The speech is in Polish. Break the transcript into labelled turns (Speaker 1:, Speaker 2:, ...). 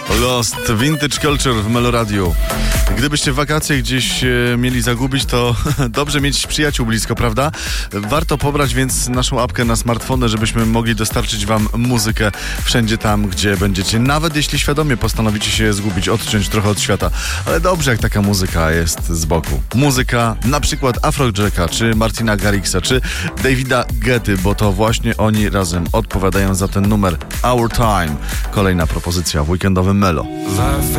Speaker 1: Lost Vintage Culture w Meloradiu. Gdybyście w wakacje gdzieś mieli zagubić, to dobrze mieć przyjaciół blisko, prawda? Warto pobrać więc naszą apkę na smartfony, żebyśmy mogli dostarczyć wam muzykę wszędzie tam, gdzie będziecie. Nawet jeśli świadomie postanowicie się zgubić, odciąć trochę od świata. Ale dobrze, jak taka muzyka jest z boku. Muzyka na przykład Afrojacka, czy Martina Garrixa, czy Davida Guetty, bo to właśnie oni razem odpowiadają za ten numer Our Time. Kolejna propozycja w weekendowym Melo.